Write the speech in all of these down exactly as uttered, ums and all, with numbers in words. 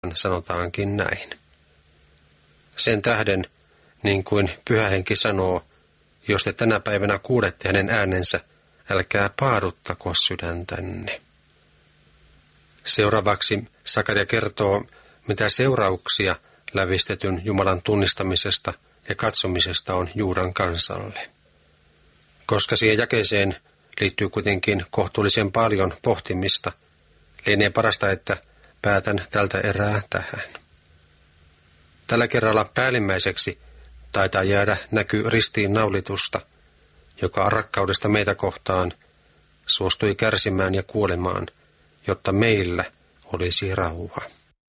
sanotaankin näin. Sen tähden, niin kuin Pyhä Henki sanoo, jos te tänä päivänä kuulette hänen äänensä, älkää paaduttako sydäntänne. Seuraavaksi Sakaria kertoo, mitä seurauksia lävistetyn Jumalan tunnistamisesta ja katsomisesta on Juudan kansalle. Koska siihen jakeeseen liittyy kuitenkin kohtuullisen paljon pohtimista, lienee parasta, että päätän tältä erää tähän. Tällä kerralla päällimmäiseksi taitaa jäädä näky ristiin naulitusta, joka rakkaudesta meitä kohtaan suostui kärsimään ja kuolemaan, jotta meillä olisi rauha.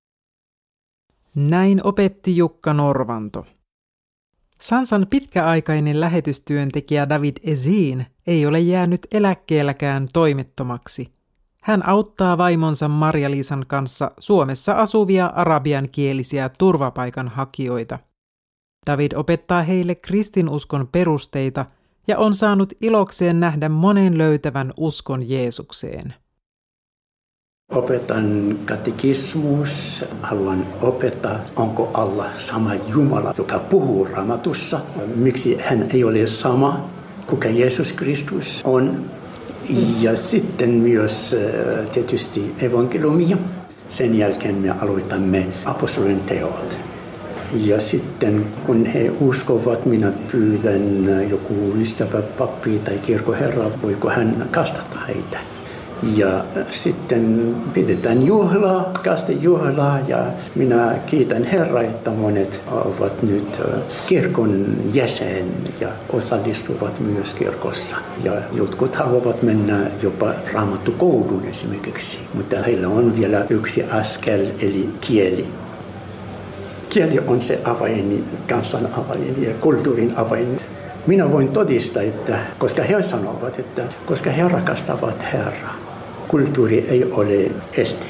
Näin opetti Jukka Norvanto. Sansan pitkäaikainen lähetystyöntekijä David Ezin ei ole jäänyt eläkkeelläkään toimettomaksi. Hän auttaa vaimonsa Marja-Liisan kanssa Suomessa asuvia arabiankielisiä turvapaikanhakijoita. David opettaa heille kristinuskon perusteita ja on saanut ilokseen nähdä monen löytävän uskon Jeesukseen. Opetan katekismus, haluan opettaa, onko Allah sama Jumala, joka puhuu Raamatussa. Miksi hän ei ole sama, kuka Jeesus Kristus on. Ja sitten myös tietysti evankeliumia. Sen jälkeen me aloitamme apostolien teot. Ja sitten kun he uskovat, minä pyydän joku ystävä, pappi tai kirkkoherra, voiko hän kastata heitä. Ja sitten pidetään juhlaa, kastejuhlaa ja minä kiitän Herraa, että monet ovat nyt kirkon jäsen ja osallistuvat myös kirkossa. Ja jotkut haluavat mennä jopa raamattukouluun esimerkiksi, mutta heillä on vielä yksi askel eli kieli. Kieli on se avain, kansan avain ja kulttuurin avain. Minä voin todistaa, että koska he sanovat, että koska he rakastavat Herraa, kulttuuri ei ole este.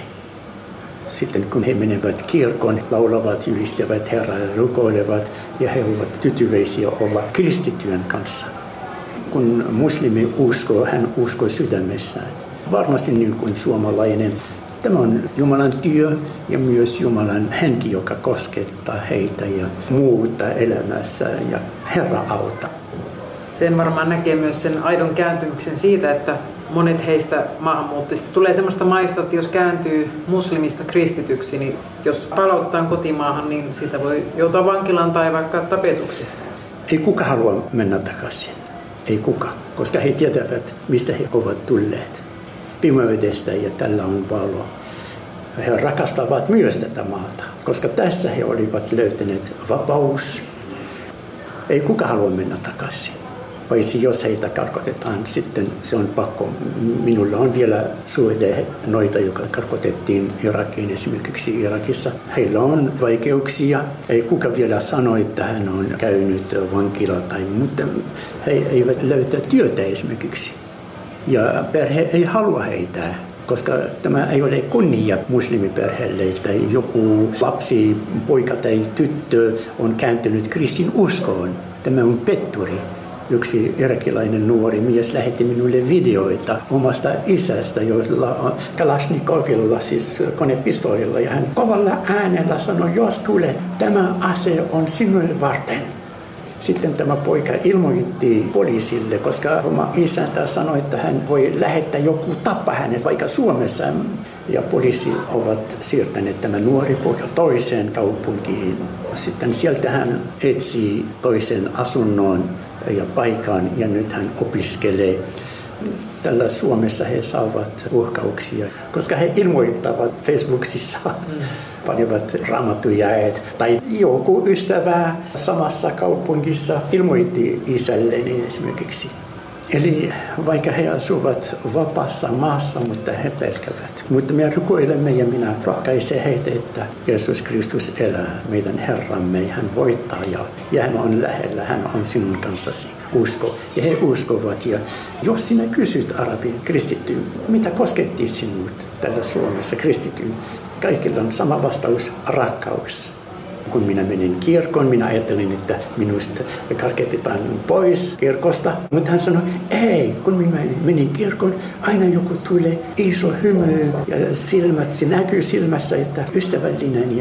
Sitten kun he menevät kirkon, laulavat, ylistävät Herraa ja rukoilevat, ja he ovat tyytyväisiä olla kristittyjen kanssa. Kun muslimi uskoo, hän uskoo sydämessään. Varmasti niin kuin suomalainen. Tämä on Jumalan työ ja myös Jumalan henki, joka koskettaa heitä ja muuta elämässä, ja Herra auta. Sen varmaan näkee myös sen aidon kääntymyksen siitä, että monet heistä maahanmuuttajista tulee semmoista maista, että jos kääntyy muslimista kristityksi, niin jos palautetaan kotimaahan, niin siitä voi joutua vankilaan tai vaikka tapetuksi. Ei kuka halua mennä takaisin. Ei kuka, koska he tietävät, mistä he ovat tulleet. Pimeydestä ja tällä on valo. He rakastavat myös tätä maata, koska tässä he olivat löytäneet vapaus. Ei kuka halua mennä takaisin. Paitsi jos heitä karkotetaan, sitten se on pakko. Minulla on vielä suhde noita, jotka karkotettiin Irakiin esimerkiksi Irakissa. Heillä on vaikeuksia. Ei kuka vielä sano, että hän on käynyt vankila tai mutta he eivät löytä työtä esimerkiksi. Ja perhe ei halua heitä, koska tämä ei ole kunnia muslimiperheelle, että joku lapsi, poika tai tyttö on kääntynyt kristin uskoon. Tämä on petturi. Yksi irakilainen nuori mies lähetti minulle videoita omasta isästä, jolla on Kalashnikovilla, siis konepistoolilla. Ja hän kovalla äänellä sanoi, jos tulet, tämä ase on sinulle varten. Sitten tämä poika ilmoitti poliisille, koska oma isäntä sanoi, että hän voi lähettää joku tappaa hänet vaikka Suomessa. Ja poliisi ovat siirtäneet tämä nuori poika toiseen kaupunkiin. Sitten sieltä hän etsii toisen asunnon ja paikan ja nyt hän opiskelee. Tällä Suomessa he saavat uhkauksia, koska he ilmoittavat Facebookissa, mm. panevat raamattujaet. Tai joku ystävä samassa kaupungissa ilmoitti isälleni esimerkiksi. Eli vaikka he asuvat vapaassa maassa, mutta he pelkävät. Mutta me rukoilemme ja minä rohkaisen heitä, että Jeesus Kristus elää, meidän Herramme. Hän voittaa ja, ja hän on lähellä, hän on sinun kanssasi. Usko. Ja he uskovat. Ja jos sinä kysyt arabin kristittyyn, mitä kosketti sinut täällä Suomessa kristittyyn, kaikilla on sama vastaus, rakkaus. Kun minä menin kirkkoon, minä ajattelin, että minusta karketetaan pois kirkosta. Mutta hän sanoi, ei, kun minä menin kirkkoon, aina joku tulee iso hymy ja silmät, se näkyy silmässä, että ystävällinen.